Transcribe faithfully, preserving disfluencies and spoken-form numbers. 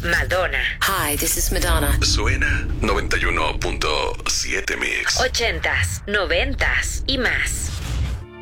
Madonna. Hi, this is Madonna. Suena noventa y uno punto siete Mix. Ochentas, noventas y más.